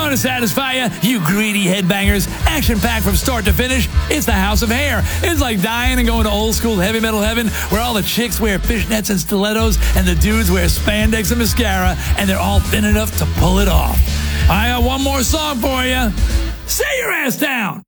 going to satisfy you, you greedy headbangers. Action-packed from start to finish. It's the House of Hair. It's like dying and going to old school heavy metal heaven where all the chicks wear fishnets and stilettos and the dudes wear spandex and mascara, and they're all thin enough to pull it off. I got one more song for you. Sit your ass down.